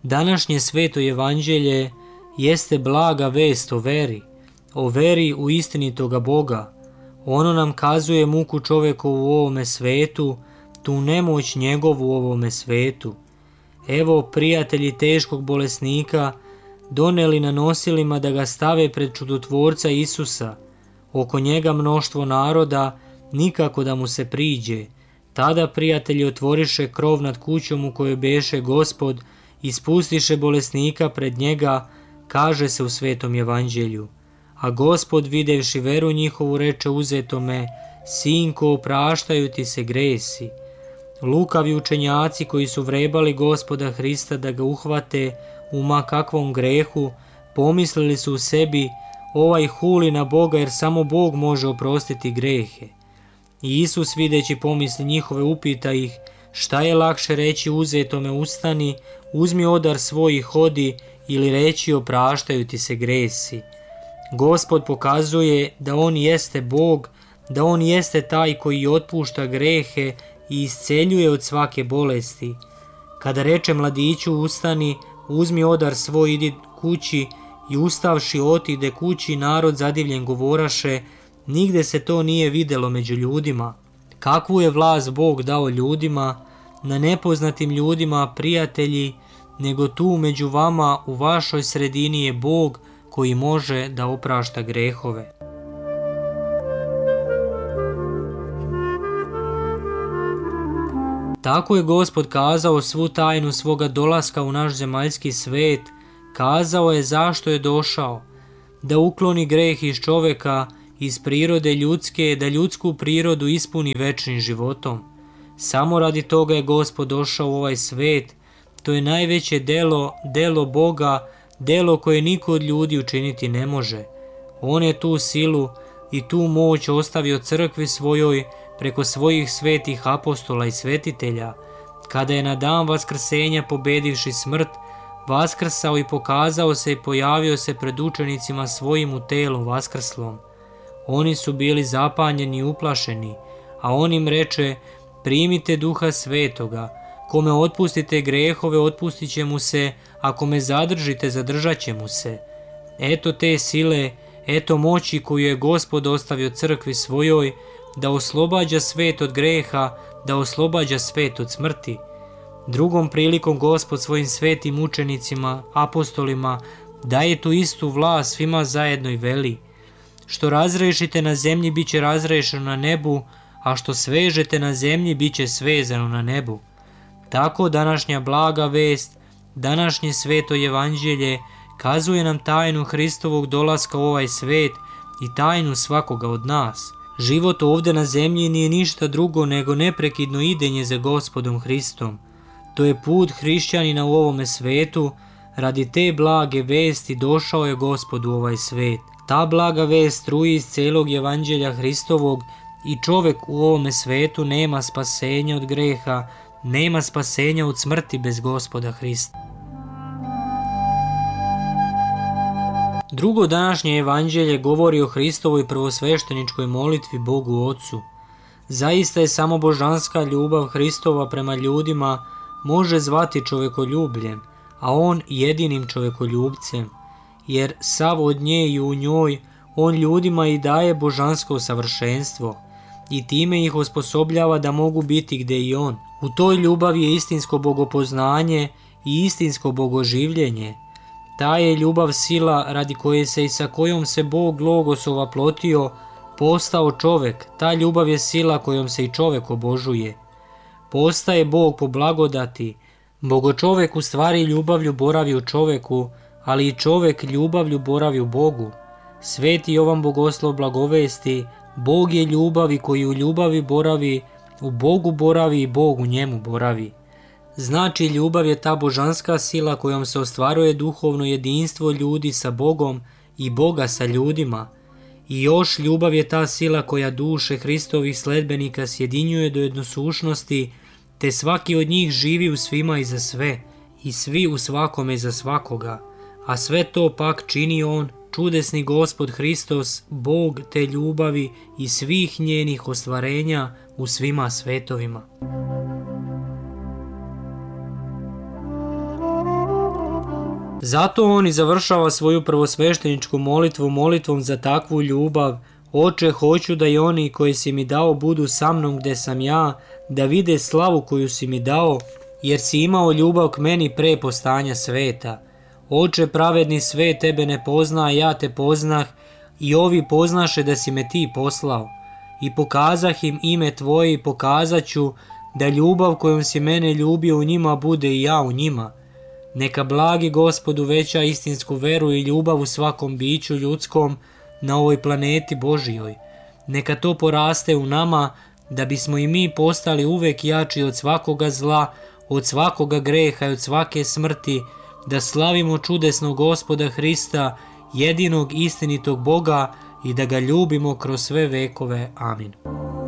Današnje sveto evanđelje jeste blaga vest o veri u istinitoga Boga. Ono nam kazuje muku čovekovu u ovome svetu, tu nemoć njegovu u ovome svetu. Evo, prijatelji teškog bolesnika doneli na nosilima da ga stave pred čudotvorca Isusa. Oko njega mnoštvo naroda, nikako da mu se priđe. Tada prijatelji otvoriše krov nad kućom u kojoj beše Gospod i spustiše bolesnika pred njega, kaže se u svetom evanđelju. A Gospod, videvši veru njihovu, reče uzetome: Sinko, opraštaju ti se gresi. Lukavi učenjaci koji su vrebali Gospoda Hrista da ga uhvate u ma kakvom grehu, pomislili su u sebi: ovaj huli na Boga, jer samo Bog može oprostiti grehe. I Isus, videći pomisli njihove, upita ih: šta je lakše reći uzetome: ustani, uzmi odar svoj i hodi, ili reći: opraštaju ti se gresi? Gospod pokazuje da on jeste Bog, da on jeste taj koji otpušta grehe i isceljuje od svake bolesti. Kada reče mladiću: ustani, uzmi odar svoj, idi kući, i ustavši otide kući, narod zadivljen govoraše: nigde se to nije videlo među ljudima. Kakvu je vlast Bog dao ljudima, na nepoznatim ljudima, prijatelji, nego tu među vama u vašoj sredini je Bog koji može da oprašta grehove. Tako je Gospod kazao svu tajnu svoga dolaska u naš zemaljski svet, kazao je zašto je došao: da ukloni greh iz čoveka, iz prirode ljudske, da ljudsku prirodu ispuni večnim životom. Samo radi toga je Gospod došao u ovaj svet. To je najveće delo Boga, delo koje niko od ljudi učiniti ne može. On je tu silu i tu moć ostavio crkvi svojoj preko svojih svetih apostola i svetitelja, kada je na dan vaskrsenja, pobedivši smrt, vaskrsao i pokazao se i pojavio se pred učenicima svojim u telu vaskrslom. Oni su bili zapanjeni i uplašeni, a on im reče: primite Duha Svetoga, kome otpustite grehove, otpustit će mu se, a kome zadržite, zadržat će mu se. Eto te sile, eto moći koju je Gospod ostavio crkvi svojoj, da oslobađa svet od greha, da oslobađa svet od smrti. Drugom prilikom Gospod svojim svetim učenicima, apostolima, daje tu istu vlast svima zajedno i veli: što razrešite na zemlji, bit će razrešeno na nebu, a što svežete na zemlji, bit će svezano na nebu. Tako današnja blaga vest, današnje sveto evanđelje kazuje nam tajnu Hristovog dolaska u ovaj svet i tajnu svakoga od nas. Život ovdje na zemlji nije ništa drugo nego neprekidno idenje za Gospodom Hristom. To je put hrišćanina u ovome svetu. Radi te blage vesti došao je Gospod u ovaj svet. Ta blaga vest struji iz celog evanđelja Hristovog i čovjek u ovome svetu nema spasenja od greha, nema spasenja od smrti bez Gospoda Hrista. Drugo današnje evanđelje govori o Hristovoj prvosvešteničkoj molitvi Bogu Ocu. Zaista je samo božanska ljubav Hristova prema ljudima može zvati čovekoljubljem, a on jedinim čovekoljubcem, jer sav od nje i u njoj on ljudima i daje božansko savršenstvo i time ih osposobljava da mogu biti gde i on. U toj ljubavi je istinsko bogopoznanje i istinsko bogoživljenje. Ta je ljubav sila radi koje se i sa kojom se Bog Logos ovaplotio, postao čovek. Ta ljubav je sila kojom se i čovek obožuje. Postaje Bog po blagodati. Bogočovek u stvari ljubavlju boravi u čoveku, ali i čovek ljubavlju boravi u Bogu. Sveti Jovan Bogoslov blagovesti: Bog je ljubav i koji u ljubavi boravi, u Bogu boravi i Bog u njemu boravi. Znači, ljubav je ta božanska sila kojom se ostvaruje duhovno jedinstvo ljudi sa Bogom i Boga sa ljudima. I još ljubav je ta sila koja duše Hristovih sledbenika sjedinjuje do jednosušnosti, te svaki od njih živi u svima i za sve, i svi u svakome za svakoga. A sve to pak čini on, čudesni Gospod Hristos, Bog te ljubavi i svih njenih ostvarenja u svima svetovima. Zato on i završava svoju prvosvešteničku molitvu molitvom za takvu ljubav. Oče, hoću da i oni koji si mi dao budu sa mnom gde sam ja, da vide slavu koju si mi dao, jer si imao ljubav k meni pre postanja sveta. Oče, pravedni svet tebe ne pozna, a ja te poznah, i ovi poznaše da si me ti poslao. I pokazah im ime tvoje i pokazat ću da ljubav kojom si mene ljubio u njima bude i ja u njima. Neka blagi Gospod uveća istinsku veru i ljubav u svakom biću ljudskom na ovoj planeti Božijoj. Neka to poraste u nama, da bismo i mi postali uvek jači od svakoga zla, od svakoga greha i od svake smrti, da slavimo čudesnog Gospoda Hrista, jedinog istinitog Boga, i da ga ljubimo kroz sve vekove. Amin.